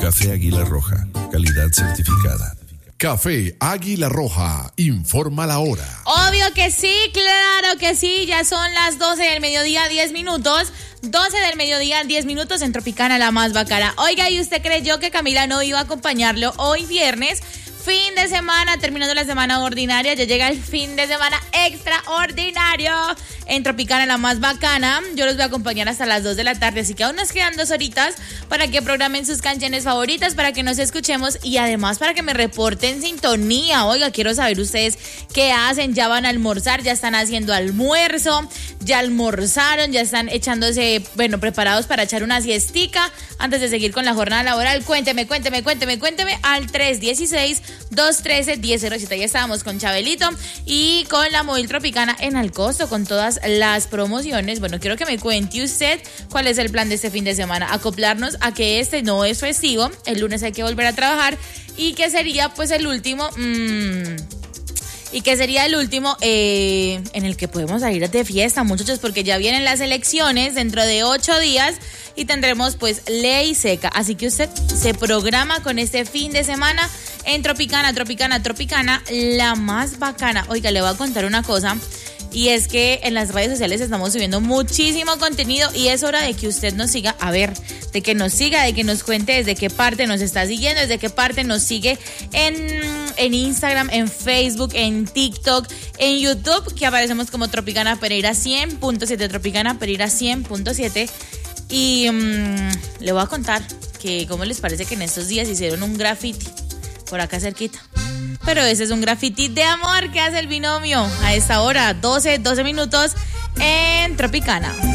Café Águila Roja, calidad certificada. Café Águila Roja, informa la hora. Obvio que sí, claro que sí, ya son las 12 del mediodía, 10 minutos. 12 del mediodía, 10 minutos en Tropicana, la más bacana. Oiga, ¿y usted creyó que Camila no iba a acompañarlo hoy viernes? Fin de semana, terminando la semana ordinaria, ya llega el fin de semana extraordinario en Tropicana, la más bacana. Yo los voy a acompañar hasta las 2 de la tarde, así que aún nos quedan 2 horitas para que programen sus canciones favoritas, para que nos escuchemos y además para que me reporten sintonía. Oiga, quiero saber ustedes qué hacen, ya van a almorzar, ya están haciendo almuerzo, ya almorzaron, ya están echándose, preparados para echar una siestica antes de seguir con la jornada laboral. Cuénteme al 316-213-1007. Ya estábamos con Chabelito y con la Móvil Tropicana en Alcosto con todas las promociones. Bueno, quiero que me cuente usted cuál es el plan de este fin de semana. Acoplarnos a que este no es festivo, el lunes hay que volver a trabajar y que sería pues el último... en el que podemos salir de fiesta, muchachos, porque ya vienen las elecciones dentro de 8 días y tendremos pues ley seca. Así que usted se programa con este fin de semana en Tropicana, la más bacana. Oiga, le voy a contar una cosa. Y es que en las redes sociales estamos subiendo muchísimo contenido y es hora de que usted nos siga, de que nos cuente desde qué parte nos está siguiendo, desde qué parte nos sigue en Instagram, en Facebook, en TikTok, en YouTube, que aparecemos como Tropicana Pereira 100.7, Tropicana Pereira 100.7. Y le voy a contar que cómo les parece que en estos días hicieron un graffiti por acá cerquita. Pero ese es un graffiti de amor que hace el binomio a esta hora, 12 minutos en Tropicana.